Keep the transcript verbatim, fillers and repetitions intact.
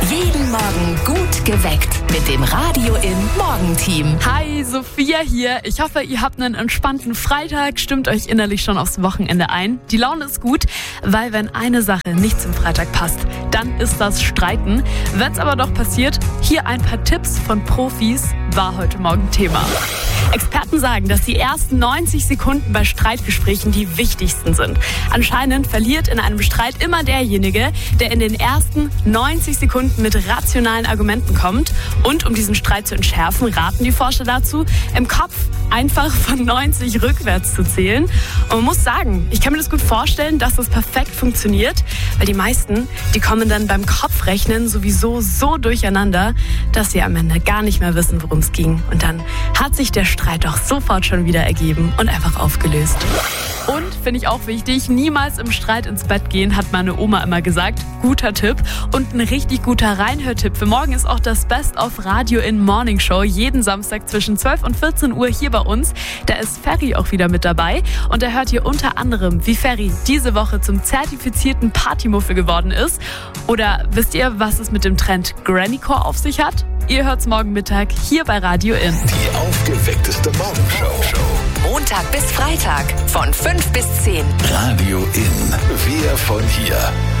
Jeden Morgen gut geweckt mit dem Radio in Morgenteam. Hi, Sophia hier. Ich hoffe, ihr habt einen entspannten Freitag, stimmt euch innerlich schon aufs Wochenende ein. Die Laune ist gut, weil wenn eine Sache nicht zum Freitag passt, dann ist das Streiten. Wenn es aber doch passiert, hier ein paar Tipps von Profis, war heute Morgen Thema. Experten sagen, dass die ersten neunzig Sekunden bei Streitgesprächen die wichtigsten sind. Anscheinend verliert in einem Streit immer derjenige, der in den ersten neunzig Sekunden mit rationalen Argumenten kommt. Und um diesen Streit zu entschärfen, raten die Forscher dazu, im Kopf einfach von neunzig rückwärts zu zählen. Und man muss sagen, ich kann mir das gut vorstellen, dass das perfekt funktioniert, weil die meisten, die kommen dann beim Kopfrechnen sowieso so durcheinander, dass sie am Ende gar nicht mehr wissen, worum es ging. Und dann hat sich der Streit auch sofort schon wieder ergeben und einfach aufgelöst. Und, finde ich auch wichtig, niemals im Streit ins Bett gehen, hat meine Oma immer gesagt. Guter Tipp. Und ein richtig guter Reinhörtipp für morgen ist auch das Best of Radio in Morning Show. Jeden Samstag zwischen zwölf und vierzehn Uhr hier bei uns. Da ist Ferry auch wieder mit dabei. Und er hört hier unter anderem, wie Ferry diese Woche zum zertifizierten Partymuffel geworden ist. Oder wisst ihr, was es mit dem Trend Grannycore auf sich hat? Ihr hört's morgen Mittag hier bei Radio In. Die aufgeweckteste Morgenshow. Montag bis Freitag von fünf bis zehn. Radio In. Wir von hier.